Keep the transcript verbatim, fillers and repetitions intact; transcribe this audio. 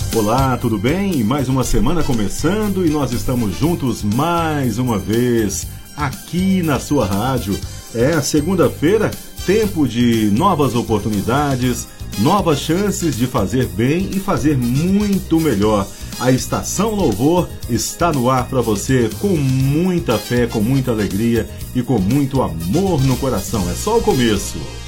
Olá, tudo bem? Mais uma semana começando e nós estamos juntos mais uma vez aqui na sua rádio. É segunda-feira, tempo de novas oportunidades, novas chances de fazer bem e fazer muito melhor. A Estação Louvor está no ar para você com muita fé, com muita alegria e com muito amor no coração. É só o começo.